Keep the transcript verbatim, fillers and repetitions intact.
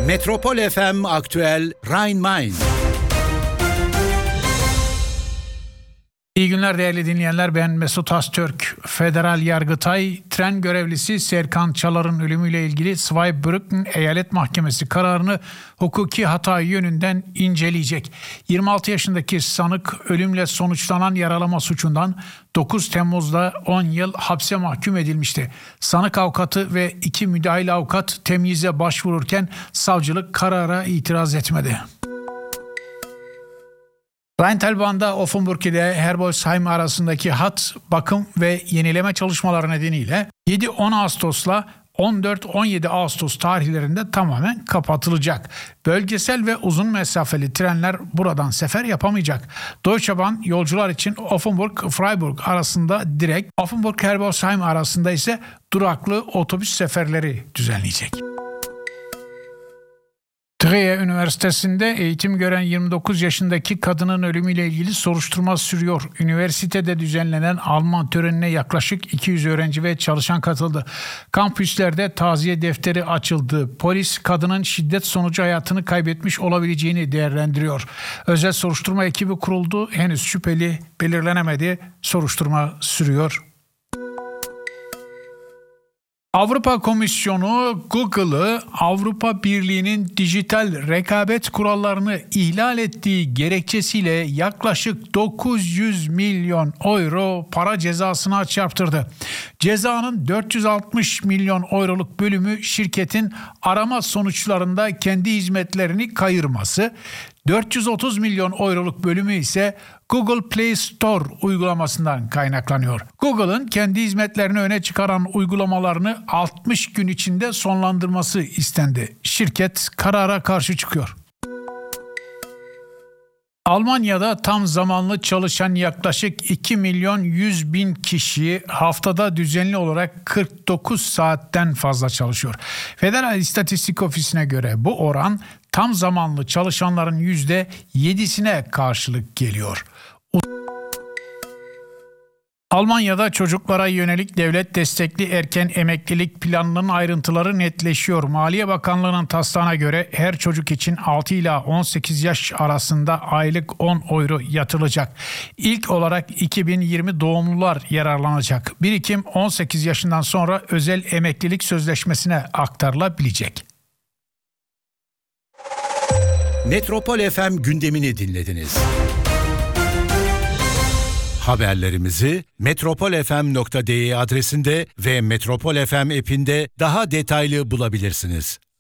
Metropol F M Aktüel Rhein-Main. İyi günler değerli dinleyenler, ben Mesut Astürk. Federal Yargıtay, tren görevlisi Serkan Çalar'ın ölümüyle ilgili Zweibrücken Eyalet Mahkemesi kararını hukuki hata yönünden inceleyecek. yirmi altı yaşındaki sanık ölümle sonuçlanan yaralama suçundan dokuz Temmuz'da on yıl hapse mahkum edilmişti. Sanık avukatı ve iki müdahil avukat temyize başvururken savcılık karara itiraz etmedi. Rheintalbahn'da Offenburg ile Herbolzheim arasındaki hat, bakım ve yenileme çalışmaları nedeniyle yedi on Ağustos'la on dört on yedi Ağustos tarihlerinde tamamen kapatılacak. Bölgesel ve uzun mesafeli trenler buradan sefer yapamayacak. Deutsche Bahn yolcular için Offenburg-Freiburg arasında direkt, Offenburg-Herbolzheim arasında ise duraklı otobüs seferleri düzenleyecek. Trier Üniversitesi'nde eğitim gören yirmi dokuz yaşındaki kadının ölümüyle ilgili soruşturma sürüyor. Üniversitede düzenlenen Alman törenine yaklaşık iki yüz öğrenci ve çalışan katıldı. Kampüslerde taziye defteri açıldı. Polis kadının şiddet sonucu hayatını kaybetmiş olabileceğini değerlendiriyor. Özel soruşturma ekibi kuruldu. Henüz şüpheli belirlenemedi. Soruşturma sürüyor. Avrupa Komisyonu Google'ı Avrupa Birliği'nin dijital rekabet kurallarını ihlal ettiği gerekçesiyle yaklaşık dokuz yüz milyon euro para cezasına çarptırdı. Cezanın dört yüz altmış milyon euroluk bölümü şirketin arama sonuçlarında kendi hizmetlerini kayırması, dört yüz otuz milyon euroluk bölümü ise Google Play Store uygulamasından kaynaklanıyor. Google'ın kendi hizmetlerini öne çıkaran uygulamalarını altmış gün içinde sonlandırması istendi. Şirket karara karşı çıkıyor. Almanya'da tam zamanlı çalışan yaklaşık iki milyon yüz bin kişi haftada düzenli olarak kırk dokuz saatten fazla çalışıyor. Federal İstatistik Ofisi'ne göre bu oran tam zamanlı çalışanların yüzde yedisine karşılık geliyor. Almanya'da çocuklara yönelik devlet destekli erken emeklilik planının ayrıntıları netleşiyor. Maliye Bakanlığı'nın taslağına göre her çocuk için altı ila on sekiz yaş arasında aylık on euro yatırılacak. İlk olarak iki bin yirmi doğumlular yararlanacak. Birikim on sekiz yaşından sonra özel emeklilik sözleşmesine aktarılabilecek. Metropol F M gündemini dinlediniz. Haberlerimizi metropol f m nokta d e adresinde ve Metropol F M app'inde daha detaylı bulabilirsiniz.